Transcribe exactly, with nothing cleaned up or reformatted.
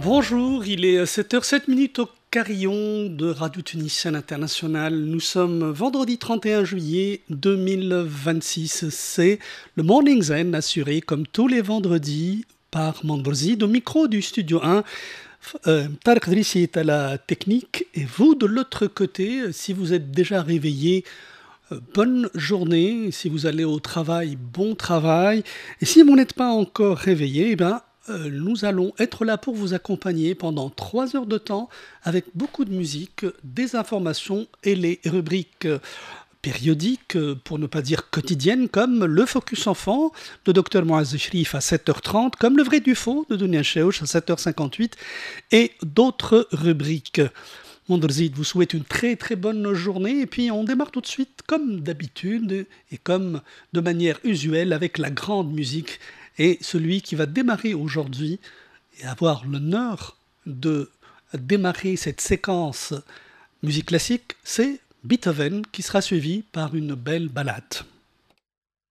Bonjour, il est sept heures sept minutes au carillon de Radio Tunisienne Internationale. Nous sommes vendredi trente et un juillet deux mille vingt-six. C'est le Morning Zen assuré comme tous les vendredis par Mandrozi au micro du Studio un. Euh, Tarek Drissi est à la technique et vous de l'autre côté, si vous êtes déjà réveillé, euh, bonne journée. Si vous allez au travail, bon travail. Et si vous n'êtes pas encore réveillé, eh ben, euh, nous allons être là pour vous accompagner pendant trois heures de temps avec beaucoup de musique, des informations et les rubriques euh, périodiques, euh, pour ne pas dire quotidiennes, comme le Focus Enfant de Dr Moaz Shrif à sept heures trente, comme le Vrai du Faux de Dunia Cheouch à sept heures cinquante-huit et d'autres rubriques. Mondrzid vous souhaite une très très bonne journée et puis on démarre tout de suite comme d'habitude et comme de manière usuelle avec la grande musique. Et celui qui va démarrer aujourd'hui et avoir l'honneur de démarrer cette séquence musique classique, c'est Beethoven qui sera suivi par une belle ballade.